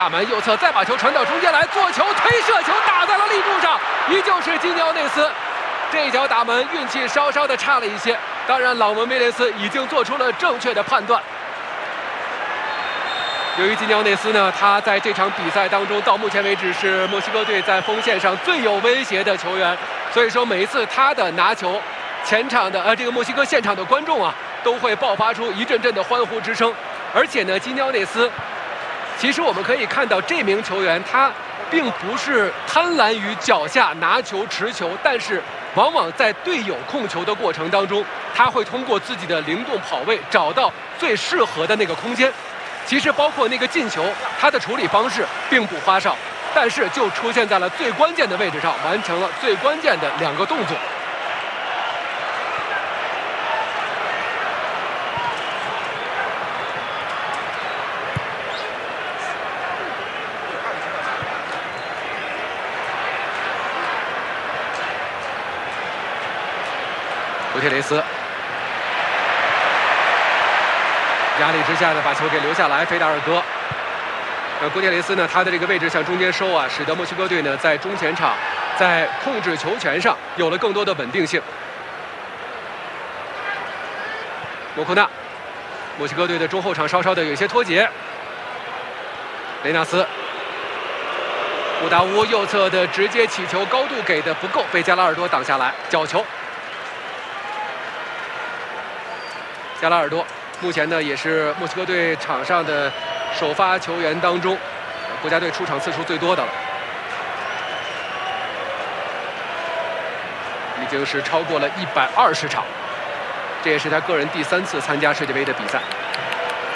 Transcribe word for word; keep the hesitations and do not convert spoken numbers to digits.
大门右侧再把球传到中间来，做球推射球打在了立柱上，依旧是金鸟内斯。这一脚打门运气稍稍的差了一些，当然朗文·梅雷斯已经做出了正确的判断。由于金鸟内斯呢，他在这场比赛当中到目前为止是墨西哥队在锋线上最有威胁的球员，所以说每一次他的拿球，前场的呃这个墨西哥现场的观众啊都会爆发出一阵阵的欢呼之声。而且呢，金鸟内斯。其实我们可以看到，这名球员他并不是贪婪于脚下拿球持球，但是往往在队友控球的过程当中，他会通过自己的灵动跑位找到最适合的那个空间。其实包括那个进球，他的处理方式并不花哨，但是就出现在了最关键的位置上，完成了最关键的两个动作。古铁雷斯压力之下呢，把球给留下来，菲达尔戈。呃，古铁雷斯呢，他的这个位置向中间收啊，使得墨西哥队呢在中前场在控制球权上有了更多的稳定性。莫库纳，墨西哥队的中后场稍稍的有些脱节。雷纳斯，乌达乌右侧的直接起球高度给的不够，被加拉尔多挡下来，角球。加拉尔多目前呢也是墨西哥队场上的首发球员当中，国家队出场次数最多的了，已经是超过了一百二十场，这也是他个人第三次参加世界杯的比赛。